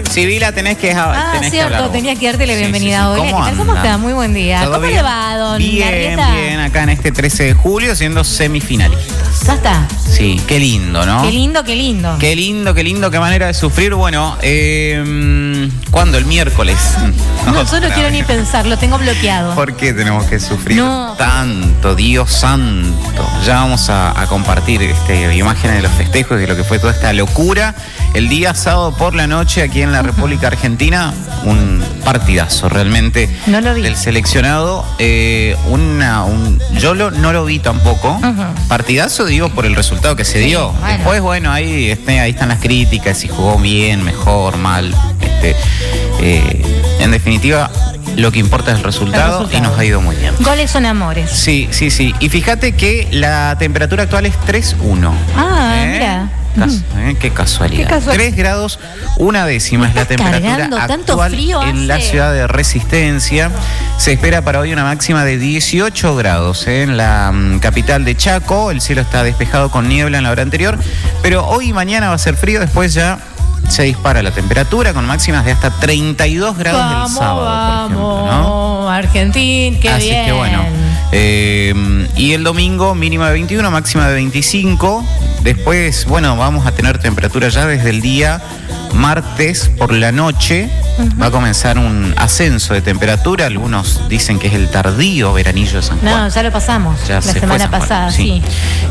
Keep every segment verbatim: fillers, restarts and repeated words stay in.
Sibila, tenés que Ah, tenés cierto, que hablar tenías que darte la Sí, bienvenida sí, sí. hoy. ¿Cómo ¿Qué tal? ¿Cómo anda? está? Muy buen día. ¿Todo ¿Cómo bien? le va, don Bien, Larrieta? bien, acá en este trece de julio siendo semifinalista. Ya está. Sí, qué lindo, ¿no? Qué lindo, qué lindo. Qué lindo, qué lindo, qué manera de sufrir. Bueno, eh, ¿cuándo? El miércoles. No, yo Otra no quiero vez. ni pensar, lo tengo bloqueado. ¿Por qué tenemos que sufrir No. tanto? Dios santo. Ya vamos a, a compartir este, imágenes de los festejos y de lo que fue toda esta locura. El día sábado por la noche aquí en la República Argentina, un partidazo realmente No lo vi. del seleccionado. Eh, una, un, yo lo, no lo vi tampoco. Ujú. Partidazo, digo, por el resultado que se Sí, dio. bueno. Después, bueno, ahí, este, ahí están las críticas, si jugó bien, mejor, mal. Este, eh, en definitiva, lo que importa es el resultado, El resultado. y nos ha ido muy bien. Goles son amores. Sí, sí, sí. Y fíjate que la temperatura actual es tres uno. Ah, mira. Cas- eh, Qué casualidad. Qué casual- tres grados, una décima Me es la estás temperatura cargando, tanto actual frío en la hace. ciudad de Resistencia. Se espera para hoy una máxima de dieciocho grados eh, en la mm, capital de Chaco. El cielo está despejado con niebla en la hora anterior, pero hoy y mañana va a ser frío. Después ya se dispara la temperatura con máximas de hasta treinta y dos grados Vamos, el sábado, por ejemplo, ¿no? vamos, Argentina, qué Así bien. que bueno. eh, y el domingo mínima de veintiuno, máxima de veinticinco. Después, bueno, vamos a tener temperatura ya desde el día martes por la noche. Va a comenzar un ascenso de temperatura. Algunos dicen que es el tardío veranillo de San Juan. No, ya lo pasamos Ya la se fue semana San Juan, pasada, sí.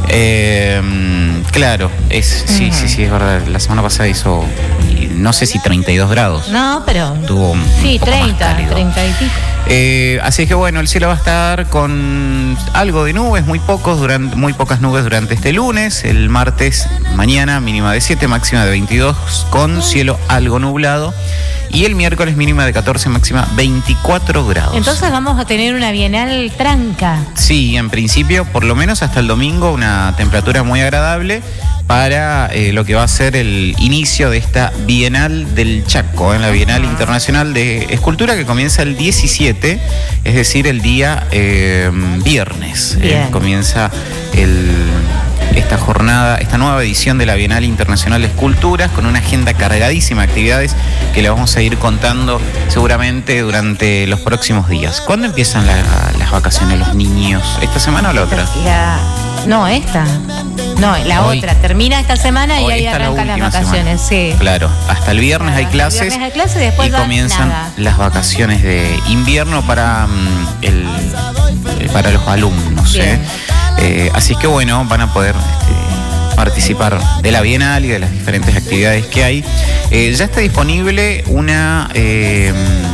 Eh, claro, es, sí, Ujú. sí, sí, es verdad. La semana pasada hizo, no sé si treinta y dos grados. No, pero. Tuvo un Sí, poco más treinta, cálido. treinta y pico. Eh, así que bueno, el cielo va a estar con algo de nubes, muy pocos durante, muy pocas nubes durante este lunes. El martes, mañana, mínima de siete, máxima de veintidós, con cielo algo nublado. Y el miércoles, mínima de catorce, máxima veinticuatro grados. Entonces vamos a tener una bienal tranca. Sí, en principio, por lo menos hasta el domingo, una temperatura muy agradable para eh, lo que va a ser el inicio de esta Bienal del Chaco, en la Bienal Internacional de Escultura, que comienza el diecisiete, es decir, el día eh, viernes. Eh, Bien. comienza el, esta jornada, esta nueva edición de la Bienal Internacional de Esculturas, con una agenda cargadísima de actividades que le vamos a ir contando seguramente durante los próximos días. ¿Cuándo empiezan la- las vacaciones los niños? ¿Esta semana o la otra? La- no, esta. No, la Hoy. otra. Termina esta semana y Hoy ahí está la arrancan las última vacaciones, semana. sí. Claro, hasta el viernes Claro, hay hasta el clases, viernes hay clases y después y ya comienzan nada. las vacaciones de invierno para, mm, el, eh, para los alumnos. Bien. ¿eh? Eh, así que bueno, van a poder este, participar de la Bienal y de las diferentes actividades que hay. Eh, ya está disponible una eh,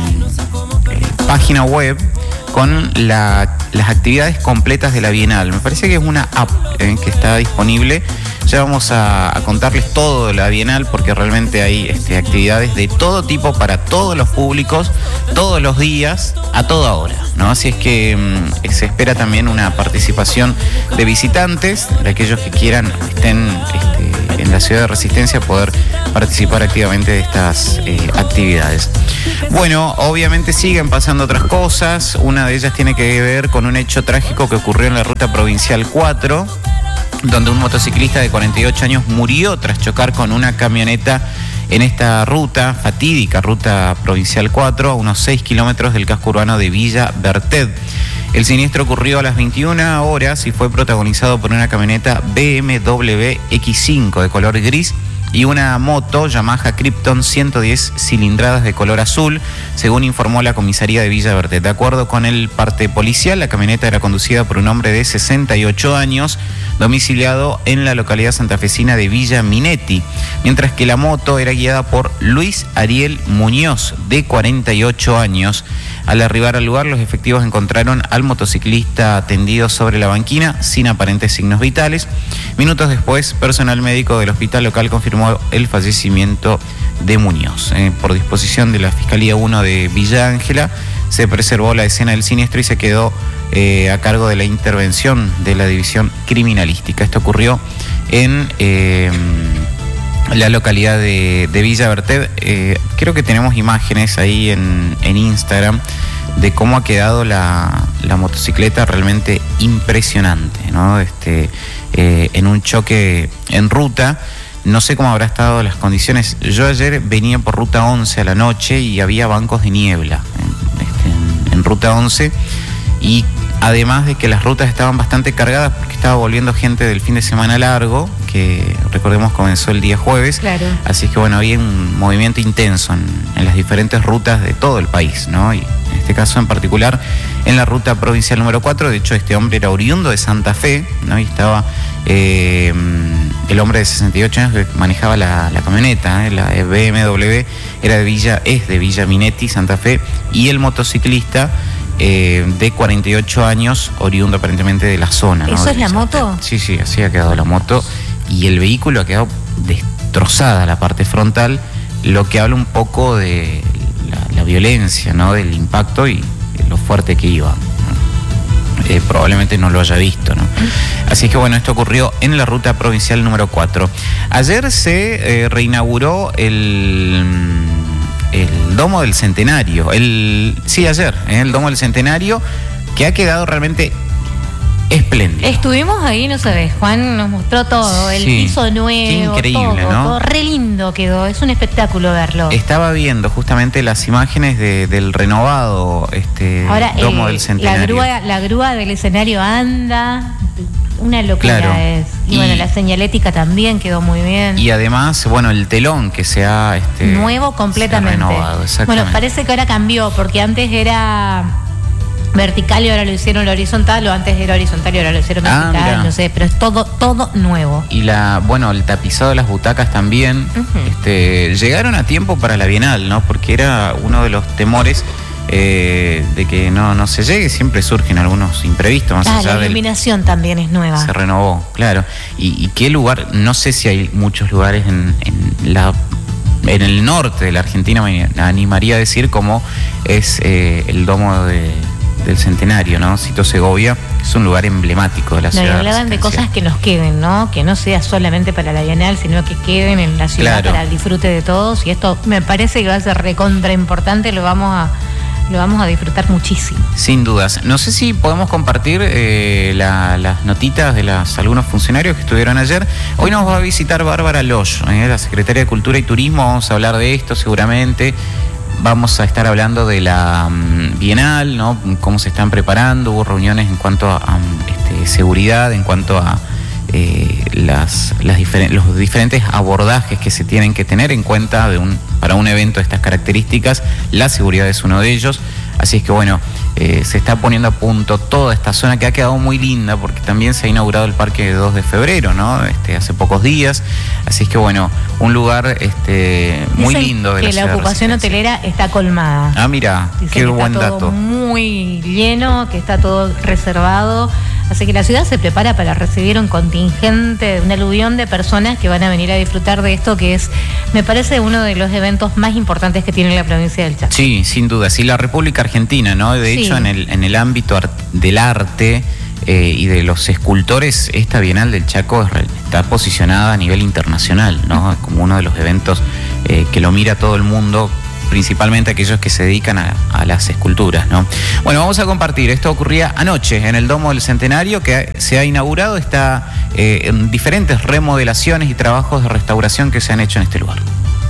eh, página web con la- las actividades completas de la Bienal. Me parece que es una app eh, que está disponible. Ya vamos a, a contarles todo de la Bienal, porque realmente hay este, actividades de todo tipo para todos los públicos, todos los días, a toda hora, ¿no? Así es que mm, se espera también una participación de visitantes, de aquellos que quieran, estén este, en la ciudad de Resistencia, poder participar activamente de estas eh, actividades. Bueno, obviamente siguen pasando otras cosas. Una de ellas tiene que ver con un hecho trágico que ocurrió en la ruta provincial cuatro, donde un motociclista de cuarenta y ocho años murió tras chocar con una camioneta en esta ruta, fatídica ruta provincial cuatro, a unos seis kilómetros del casco urbano de Villa Bertet. El siniestro ocurrió a las veintiuna horas y fue protagonizado por una camioneta B M W X cinco de color gris y una moto Yamaha Krypton ciento diez cilindradas de color azul, según informó la comisaría de Villa Bertet. De acuerdo con el parte policial, la camioneta era conducida por un hombre de sesenta y ocho años, domiciliado en la localidad santafesina de Villa Minetti, mientras que la moto era guiada por Luis Ariel Muñoz, de cuarenta y ocho años. Al arribar al lugar, los efectivos encontraron al motociclista tendido sobre la banquina, sin aparentes signos vitales. Minutos después, personal médico del hospital local confirmó el fallecimiento de Muñoz. Eh, por disposición de la Fiscalía uno de Villa Ángela, se preservó la escena del siniestro y se quedó eh, a cargo de la intervención de la División Criminalística. Esto ocurrió en eh, la localidad de, de Villa Bertet. Eh, creo que tenemos imágenes ahí en, en Instagram de cómo ha quedado la, la motocicleta, realmente impresionante, ¿no? Este, eh, en un choque en ruta. No sé cómo habrá estado las condiciones. Yo ayer venía por Ruta once a la noche y había bancos de niebla en, este, en, en Ruta once, y además de que las rutas estaban bastante cargadas porque estaba volviendo gente del fin de semana largo, que recordemos comenzó el día jueves. Claro. Así que bueno, había un movimiento intenso en, en las diferentes rutas de todo el país, ¿no? Y en este caso en particular en la ruta provincial número cuatro. De hecho, este hombre era oriundo de Santa Fe, ¿no? Y estaba eh, el hombre de sesenta y ocho años que manejaba la, la camioneta, ¿eh? La B M W, era de Villa, es de Villa Minetti, Santa Fe, y el motociclista eh, de cuarenta y ocho años, oriundo aparentemente de la zona, ¿no? ¿Eso de es la moto? Sí, sí, así ha quedado la moto, y el vehículo ha quedado destrozada la parte frontal, lo que habla un poco de la, la violencia, ¿no? Del impacto y lo fuerte que iba. Eh, probablemente no lo haya visto, ¿no? Así que bueno, esto ocurrió en la ruta provincial número cuatro. Ayer se eh, reinauguró el, el Domo del Centenario. El, sí, ayer, ¿eh? El Domo del Centenario, que ha quedado realmente espléndido. Estuvimos ahí, no sabes, Juan nos mostró todo, el Sí, piso nuevo, qué increíble, todo, ¿no? todo re lindo quedó, es un espectáculo verlo. Estaba viendo justamente las imágenes de, del renovado este Ahora, Domo eh, del Centenario. La grúa, la grúa del escenario anda, una locura Claro. es. Y, Y- bueno, la señalética también quedó muy bien. Y además, bueno, el telón que se ha este, Nuevo completamente. se ha renovado, exactamente. Bueno, parece que ahora cambió, porque antes era vertical y ahora lo hicieron horizontal, o antes era horizontal y ahora lo hicieron Ah, vertical, mirá. no sé, pero es todo, todo nuevo. Y la, bueno, el tapizado de las butacas también. Ujú. este, llegaron a tiempo para la Bienal, ¿no? Porque era uno de los temores eh, de que no, no se llegue, siempre surgen algunos imprevistos, más Ah, allá la del. iluminación también es nueva. Se renovó, claro. Y, y qué lugar, no sé si hay muchos lugares en, en la en el norte de la Argentina, me animaría a decir, como es eh, el Domo de, del Centenario, ¿no? Cito Segovia, es un lugar emblemático de la No, y ciudad. hablaban de Resistencia. cosas que nos queden, ¿no? Que no sea solamente para la Bienal, sino que queden en la ciudad Claro. para el disfrute de todos. Y esto me parece que va a ser recontra importante, lo vamos a, lo vamos a disfrutar muchísimo. Sin dudas. No sé si podemos compartir eh, la- las notitas de las, algunos funcionarios que estuvieron ayer. Hoy nos va a visitar Bárbara Loyo, eh, la secretaria de Cultura y Turismo. Vamos a hablar de esto seguramente. Vamos a estar hablando de la um, Bienal, ¿no? Cómo se están preparando. Hubo reuniones en cuanto a, a, este, seguridad, en cuanto a eh, las, las diferen- los diferentes abordajes que se tienen que tener en cuenta de un, para un evento de estas características. La seguridad es uno de ellos. Así es que bueno, eh, se está poniendo a punto toda esta zona que ha quedado muy linda, porque también se ha inaugurado el Parque dos de febrero, ¿no? Este, hace pocos días. Así es que bueno, un lugar este, muy Dicen lindo de que la la ciudad de ocupación Resistencia. hotelera está colmada. Ah, mira, Dicen qué que buen está todo dato. muy lleno, que está todo reservado. Así que la ciudad se prepara para recibir un contingente, un aluvión de personas que van a venir a disfrutar de esto, que es, me parece, uno de los eventos más importantes que tiene la provincia del Chaco. Sí, sin duda. Sí, la República Argentina, ¿no? De Sí. hecho, en el, en el ámbito art- del arte eh, y de los escultores, esta Bienal del Chaco es re- está posicionada a nivel internacional, ¿no? Como uno de los eventos eh, que lo mira todo el mundo, principalmente aquellos que se dedican a, a las esculturas, ¿no? Bueno, vamos a compartir. Esto ocurría anoche en el Domo del Centenario, que se ha inaugurado. Está eh, en diferentes remodelaciones y trabajos de restauración que se han hecho en este lugar.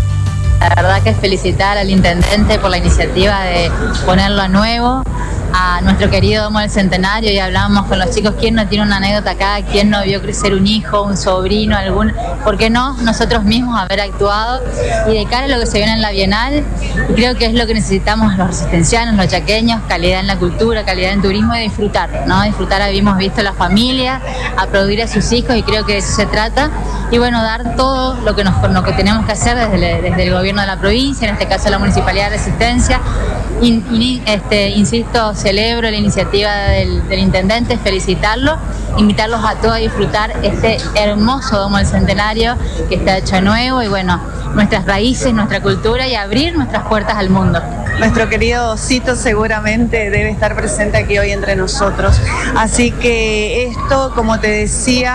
La verdad que es felicitar al intendente por la iniciativa de ponerlo a nuevo, a nuestro querido Domo del Centenario, y hablábamos con los chicos, ¿quién no tiene una anécdota acá? ¿Quién no vio crecer un hijo, un sobrino, algún? ¿Por qué no nosotros mismos haber actuado? Y de cara a lo que se viene en la Bienal, creo que es lo que necesitamos los resistencianos, los chaqueños, calidad en la cultura, calidad en turismo, y disfrutar, ¿no? Disfrutar, habíamos visto la familia, aplaudir a sus hijos, y creo que de eso se trata. Y bueno, dar todo lo que, nos, lo que tenemos que hacer desde, desde el gobierno de la provincia, en este caso la Municipalidad de Resistencia. In, in, este, insisto, celebro la iniciativa del, del intendente, felicitarlo, invitarlos a todos a disfrutar este hermoso Domo del Centenario que está hecho nuevo, y bueno, nuestras raíces, nuestra cultura, y abrir nuestras puertas al mundo. Nuestro querido Cito seguramente debe estar presente aquí hoy entre nosotros. Así que esto, como te decía,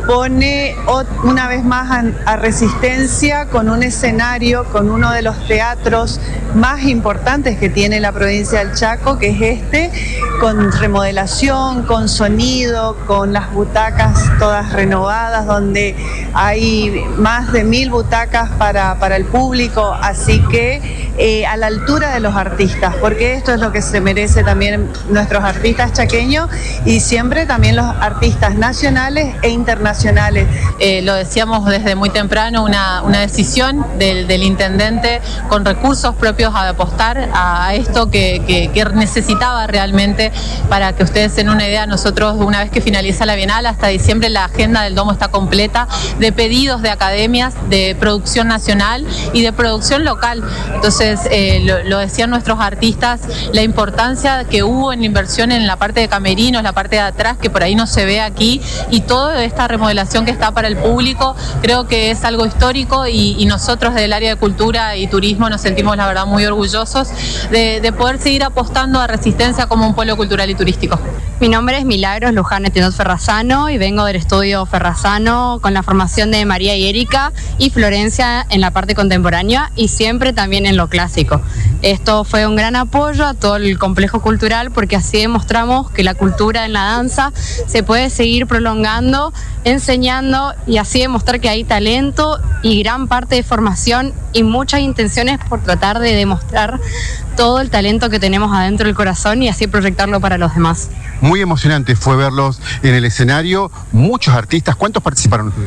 pone una vez más a, a Resistencia con un escenario, con uno de los teatros más importantes que tiene la provincia del Chaco, que es este, con remodelación, con sonido, con las butacas todas renovadas, donde hay más de mil butacas para, para el público, así que eh, a la altura de los artistas, porque esto es lo que se merece también nuestros artistas chaqueños y siempre también los artistas nacionales e internacionales. Eh, lo decíamos desde muy temprano, una, una decisión del, del intendente con recursos propios a apostar a esto que, que, que necesitaba realmente. Para que ustedes den una idea, nosotros una vez que finaliza la Bienal, hasta diciembre la agenda del Domo está completa de pedidos de academias, de producción nacional y de producción local. Entonces, eh, lo, lo decían nuestros artistas, la importancia que hubo en la inversión en la parte de camerinos, la parte de atrás, que por ahí no se ve aquí, y toda esta remodelación que está para el público, creo que es algo histórico y, y nosotros del área de cultura y turismo nos sentimos la verdad muy orgullosos de, de poder seguir apostando a Resistencia como un polo cultural y turístico. Mi nombre es Milagros Luján Estenot Ferrazano y vengo del estudio Ferrazano con la formación de María y Erika y Florencia en la parte contemporánea y siempre también en lo clásico. Esto fue un gran apoyo a todo el complejo cultural porque así demostramos que la cultura en la danza se puede seguir prolongando, enseñando y así demostrar que hay talento y gran parte de formación y muchas intenciones por tratar de demostrar todo el talento que tenemos adentro del corazón y así proyectarlo para los demás. Muy emocionante fue verlos en el escenario, muchos artistas. ¿Cuántos participaron ustedes?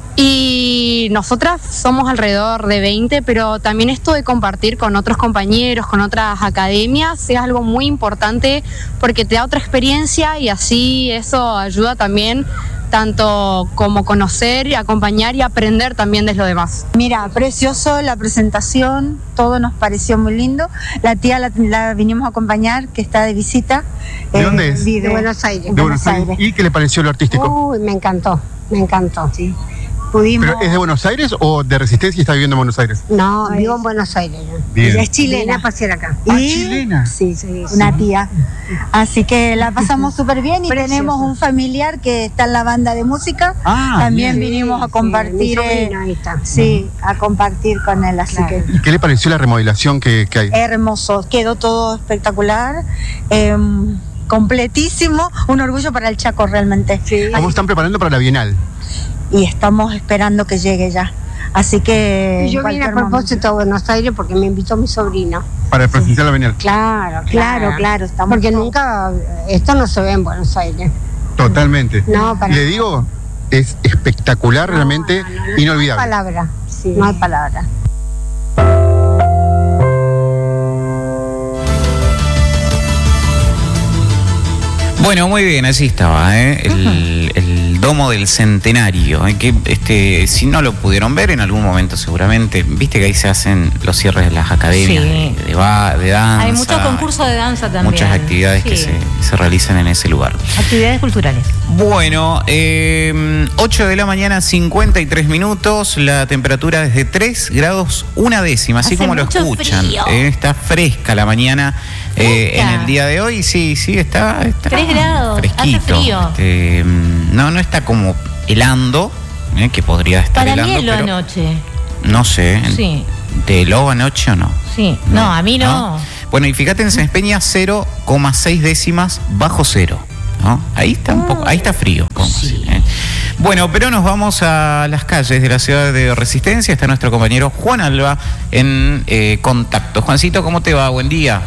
Y nosotras somos alrededor de veinte, pero también esto de compartir con otros compañeros, con otras academias, es algo muy importante porque te da otra experiencia y así eso ayuda también tanto como conocer y acompañar y aprender también de lo demás. Mira, precioso la presentación, todo nos pareció muy lindo. La tía la, la vinimos a acompañar, que está de visita. ¿De eh, dónde es? De, de Buenos Aires. De Buenos Aires. ¿Y qué le pareció lo artístico? Uy, me encantó, me encantó. Sí. Pudimos... ¿Pero es de Buenos Aires o de Resistencia y está viviendo en Buenos Aires? No, vivo en Buenos Aires. Bien. Ella es chilena. a pasear acá. Ah, y... chilena. Sí, sí, una tía. Así que la pasamos súper bien y Precioso. Tenemos un familiar que está en la banda de música. Ah, también bien. vinimos a compartir. Sí, eh, ahí está. Sí, a compartir con él. Así claro. que... ¿Y qué le pareció la remodelación que, que hay? Hermoso, quedó todo espectacular. Eh, completísimo, un orgullo para el Chaco realmente. Sí. ¿Cómo están preparando para la Bienal? Y estamos esperando que llegue ya. Así que... Y yo vine a propósito a Buenos Aires porque me invitó mi sobrino. Para presenciar sí. la Bienal. Claro, claro, claro, claro estamos porque todos. Nunca, esto no se ve en Buenos Aires. Totalmente. No, para Le digo, es espectacular, no, realmente no, no, no, inolvidable. No hay palabra, sí. no hay palabra. Bueno, muy bien, así estaba, ¿eh? el, el Domo del Centenario, ¿eh? que este, si no lo pudieron ver en algún momento seguramente, viste que ahí se hacen los cierres de las academias sí. de, de, de danza. Hay muchos concursos de danza también. Muchas actividades sí. que se, se realizan en ese lugar. Actividades culturales. Bueno, eh, ocho de la mañana, cincuenta y tres minutos, la temperatura es de tres grados una décima, así Hace como lo escuchan. Eh, está fresca la mañana. Eh, en el día de hoy sí, sí, está, está tres grados, fresquito. Hace frío. Este, no, no está como helando, eh, que podría estar Para helando. Para mí heló pero anoche. No sé, sí. ¿te heló anoche o no? Sí, no, no a mí no. no. Bueno, y fíjate en Sespeña cero coma seis décimas bajo cero, ¿no? Ahí está un poco, ahí está frío. Sí. Así, ¿eh? Bueno, pero nos vamos a las calles de la ciudad de Resistencia. Está nuestro compañero Juan Alba en eh, contacto. Juancito, ¿cómo te va? Buen día.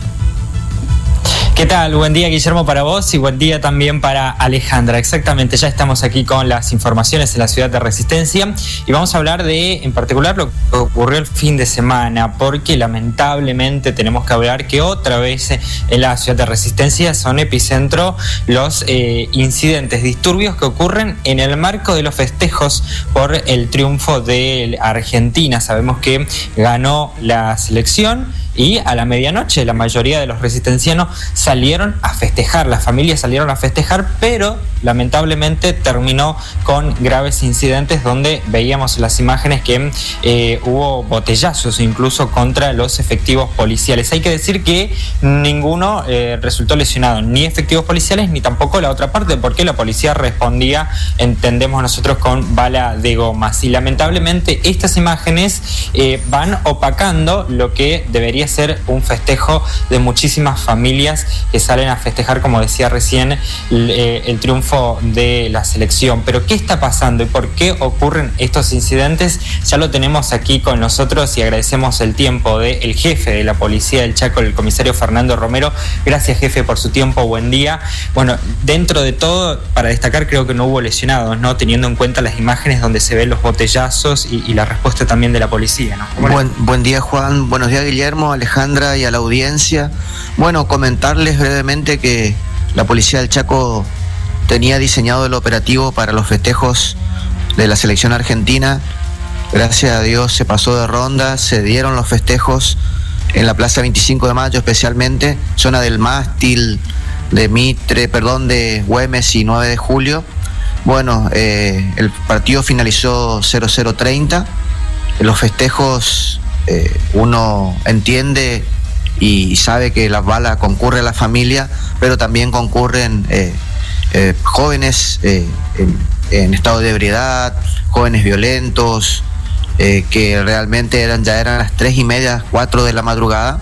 ¿Qué tal? Buen día, Guillermo, para vos y buen día también para Alejandra. Exactamente, ya estamos aquí con las informaciones en la ciudad de Resistencia y vamos a hablar de, en particular, lo que ocurrió el fin de semana, porque lamentablemente tenemos que hablar que otra vez en la ciudad de Resistencia son epicentro los eh, incidentes, disturbios que ocurren en el marco de los festejos por el triunfo de Argentina. Sabemos que ganó la selección y a la medianoche la mayoría de los resistencianos salieron a festejar, las familias salieron a festejar, pero lamentablemente terminó con graves incidentes donde veíamos las imágenes que eh, hubo botellazos incluso contra los efectivos policiales. Hay que decir que ninguno eh, resultó lesionado, ni efectivos policiales ni tampoco la otra parte, porque la policía respondía, entendemos nosotros, con bala de gomas. Y lamentablemente estas imágenes eh, van opacando lo que debería ser un festejo de muchísimas familias que salen a festejar, como decía recién, el, eh, el triunfo de la selección. Pero ¿qué está pasando y por qué ocurren estos incidentes? Ya lo tenemos aquí con nosotros y agradecemos el tiempo del jefe de la policía del Chaco, el comisario Fernando Romero. Gracias, jefe, por su tiempo, buen día. Bueno, dentro de todo, para destacar, creo que no hubo lesionados, ¿no? Teniendo en cuenta las imágenes donde se ven los botellazos y, y la respuesta también de la policía, ¿no? Buen, buen día, Juan. Buenos días, Guillermo, Alejandra y a la audiencia. Bueno, comentarles brevemente que la policía del Chaco tenía diseñado el operativo para los festejos de la selección argentina. Gracias a Dios se pasó de ronda, se dieron los festejos en la Plaza veinticinco de Mayo, especialmente zona del Mástil, de Mitre, perdón, de Güemes y nueve de julio. Bueno, eh, el partido finalizó cero cero treinta. Los festejos, eh, uno entiende y sabe que las balas concurre a la familia, pero también concurren eh, eh, jóvenes eh, en, en estado de ebriedad, jóvenes violentos, eh, que realmente eran ya eran las tres y media, cuatro de la madrugada,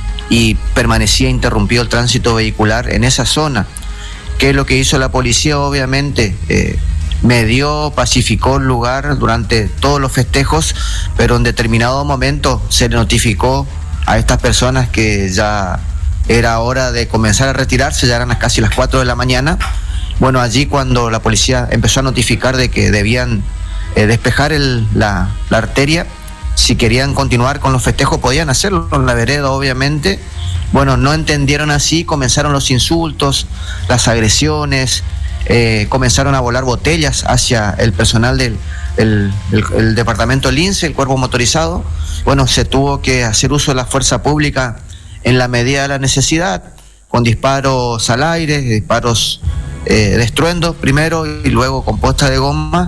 y permanecía interrumpido el tránsito vehicular en esa zona. ¿Qué es lo que hizo la policía? Obviamente eh, medió, pacificó el lugar durante todos los festejos, pero en determinado momento se le notificó a estas personas que ya era hora de comenzar a retirarse, ya eran casi las cuatro de la mañana. Bueno, allí cuando la policía empezó a notificar de que debían eh, despejar el, la, la arteria, si querían continuar con los festejos podían hacerlo en la vereda, obviamente. Bueno, no entendieron así, comenzaron los insultos, las agresiones, eh, comenzaron a volar botellas hacia el personal del el, el, el departamento Lince, el cuerpo motorizado. Bueno, se tuvo que hacer uso de la fuerza pública en la medida de la necesidad, con disparos al aire, disparos eh, de estruendo primero y luego con posta de goma,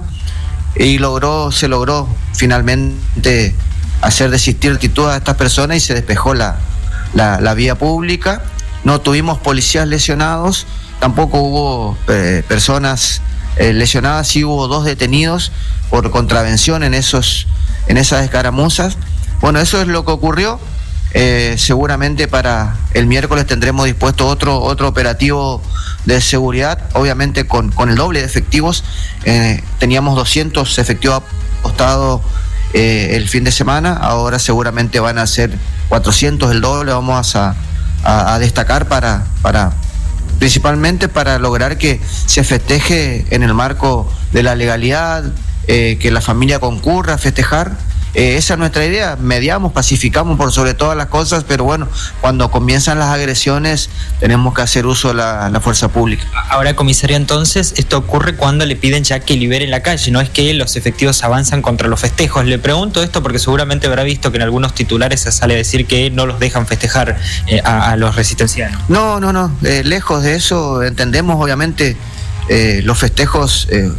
y logró, se logró finalmente hacer desistir de todas estas personas y se despejó la, la, la vía pública. No tuvimos policías lesionados, tampoco hubo eh, personas eh, lesionadas, sí hubo dos detenidos por contravención en esos en esas escaramuzas. Bueno, eso es lo que ocurrió. Eh, seguramente para el miércoles tendremos dispuesto otro otro operativo de seguridad, obviamente con, con el doble de efectivos. Eh, teníamos doscientos efectivos apostados eh, el fin de semana, ahora seguramente van a ser cuatrocientos, el doble. Vamos a, a, a destacar para, para principalmente para lograr que se festeje en el marco de la legalidad, eh, que la familia concurra a festejar. Eh, esa es nuestra idea, mediamos, pacificamos por sobre todas las cosas, pero bueno, cuando comienzan las agresiones tenemos que hacer uso de la, la fuerza pública. Ahora, comisaria, entonces, esto ocurre cuando le piden ya que liberen la calle, no es que los efectivos avanzan contra los festejos. Le pregunto esto porque seguramente habrá visto que en algunos titulares se sale a decir que no los dejan festejar eh, a, a los resistencianos. No, no, no, eh, lejos de eso. Entendemos obviamente eh, los festejos eh,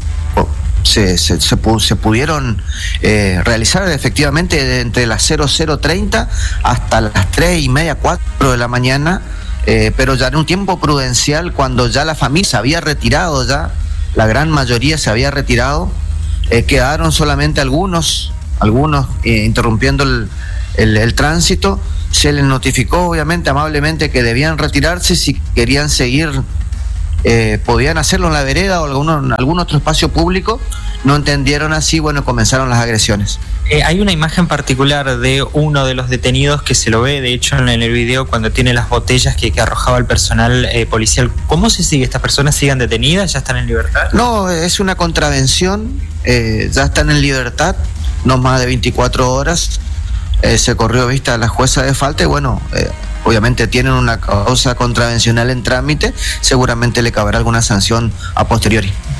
Se, se, se, se pudieron eh, realizar efectivamente de entre las cero cero treinta hasta las tres y media, cuatro de la mañana, eh, pero ya en un tiempo prudencial, cuando ya la familia se había retirado, ya la gran mayoría se había retirado, eh, quedaron solamente algunos, algunos eh, interrumpiendo el, el, el tránsito. Se les notificó obviamente amablemente que debían retirarse si querían seguir. Eh, podían hacerlo en la vereda o algún, algún otro espacio público. No entendieron así, bueno, comenzaron las agresiones. Eh, hay una imagen particular de uno de los detenidos que se lo ve, de hecho, en el video, cuando tiene las botellas que, que arrojaba el personal eh, policial. ¿Cómo se sigue? ¿Estas personas siguen detenidas? ¿Ya están en libertad? No, es una contravención, eh, ya están en libertad, no más de veinticuatro horas. Eh, se corrió vista a la jueza de falta y bueno, eh, obviamente tienen una causa contravencional en trámite, seguramente le caberá alguna sanción a posteriori.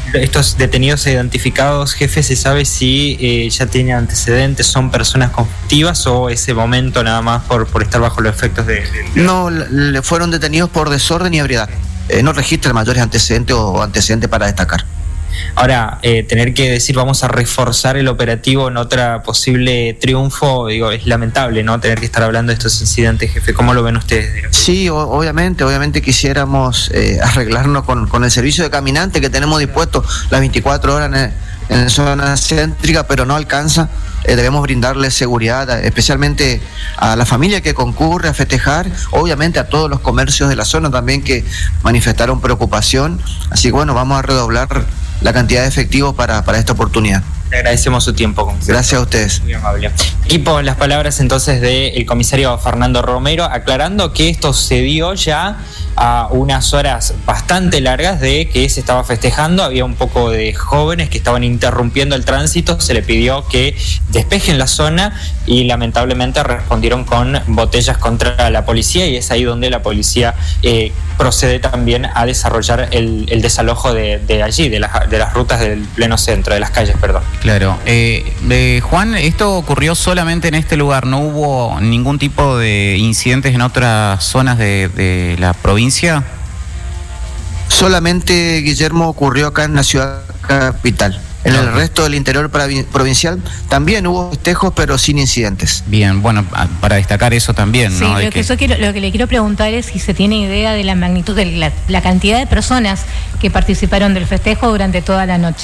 estos detenidos identificados, jefe, ¿se sabe si eh, ya tienen antecedentes, son personas conflictivas o ese momento nada más por, por estar bajo los efectos de...? de... No, le fueron detenidos por desorden y ebriedad. Eh, no registra mayores antecedentes o antecedentes para destacar. Ahora, eh, tener que decir vamos a reforzar el operativo en otra posible triunfo, digo, es lamentable, ¿no? Tener que estar hablando de estos incidentes, jefe. ¿Cómo lo ven ustedes? Sí, o, obviamente, obviamente quisiéramos eh, arreglarnos con, con el servicio de caminante que tenemos dispuesto las veinticuatro horas en, en la zona céntrica, pero no alcanza. Eh, debemos brindarle seguridad, especialmente a la familia que concurre a festejar, obviamente a todos los comercios de la zona también que manifestaron preocupación. Así que bueno, vamos a redoblar la cantidad de efectivos para, para esta oportunidad. Le agradecemos su tiempo, comisario. Gracias a ustedes. Muy amable. Equipo, las palabras entonces del comisario Fernando Romero, aclarando que esto sucedió ya a unas horas bastante largas de que se estaba festejando. Había un poco de jóvenes que estaban interrumpiendo el tránsito, se le pidió que despejen la zona y lamentablemente respondieron con botellas contra la policía, y es ahí donde la policía eh, procede también a desarrollar el, el desalojo de, de allí, de, la, de las rutas del pleno centro, de las calles, perdón. Claro. Eh, eh, Juan, ¿esto ocurrió solamente en este lugar? ¿No hubo ningún tipo de incidentes en otras zonas de, de la provincia? Solamente, Guillermo, ocurrió acá en la ciudad capital. En el resto del interior provincial también hubo festejos, pero sin incidentes. Bien, bueno, para destacar eso también, sí, ¿no? Lo que, que, yo quiero, lo que le quiero preguntar es si se tiene idea de la magnitud, de la, la cantidad de personas que participaron del festejo durante toda la noche.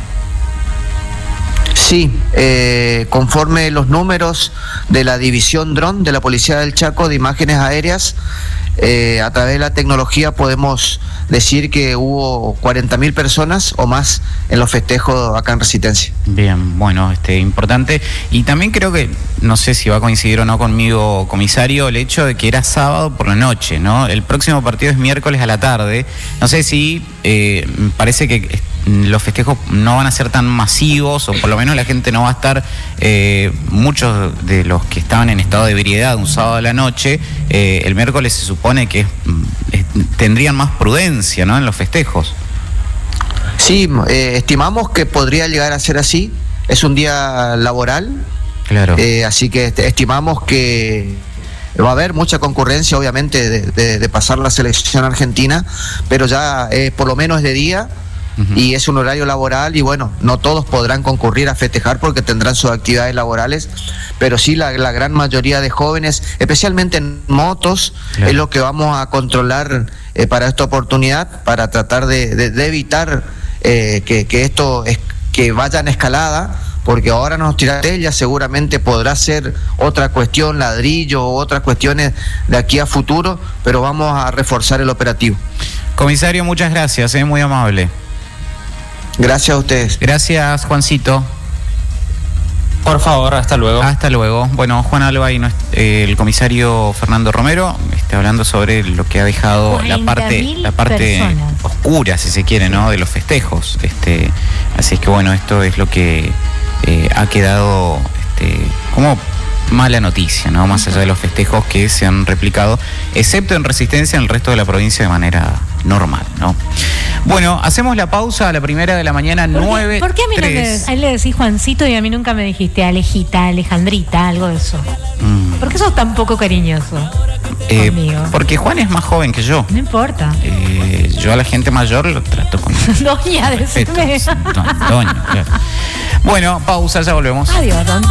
Sí, eh, conforme los números de la división dron de la Policía del Chaco de imágenes aéreas, eh, a través de la tecnología podemos decir que hubo cuarenta mil personas o más en los festejos acá en Resistencia. Bien, bueno, este importante. Y también creo que, no sé si va a coincidir o no conmigo, comisario, el hecho de que era sábado por la noche, ¿no? El próximo partido es miércoles a la tarde. No sé si eh, parece que los festejos no van a ser tan masivos, o por lo menos la gente no va a estar, eh, muchos de los que estaban en estado de ebriedad un sábado a la noche, eh, el miércoles se supone que es, tendrían más prudencia, ¿no?, en los festejos. Sí, eh, estimamos que podría llegar a ser así. Es un día laboral, claro. Eh, así que estimamos que va a haber mucha concurrencia, obviamente, de, de, de pasar la selección argentina, pero ya eh, por lo menos es de día. Uh-huh. Y es un horario laboral y bueno, no todos podrán concurrir a festejar porque tendrán sus actividades laborales, pero sí la, la gran mayoría de jóvenes, especialmente en motos, claro, es lo que vamos a controlar eh, para esta oportunidad, para tratar de, de, de evitar eh, que, que esto es, que vaya en escalada, porque ahora nos tiraré, ya seguramente podrá ser otra cuestión, ladrillo o otras cuestiones de aquí a futuro, pero vamos a reforzar el operativo. Comisario, muchas gracias, es muy amable. Gracias a ustedes. Gracias, Juancito. Por favor, hasta luego. Hasta luego. Bueno, Juan Alba y eh, el comisario Fernando Romero está hablando sobre lo que ha dejado la parte, la parte oscura, si se quiere, ¿no?, de los festejos. Este, así es que bueno, esto es lo que eh, ha quedado este, como mala noticia, ¿no?, más allá de los festejos que se han replicado, excepto en Resistencia, en el resto de la provincia de manera normal, ¿no? Bueno, hacemos la pausa a la primera de la mañana, nueve. ¿Por qué a mí no me, a él le decís Juancito y a mí nunca me dijiste Alejita, Alejandrita, algo de eso? Mm. ¿Por qué sos tan poco cariñoso eh, conmigo? Porque Juan es más joven que yo. No importa. Eh, yo a la gente mayor lo trato con Doña, decime. No, doña, claro. Bueno, pausa, ya volvemos. Adiós, don.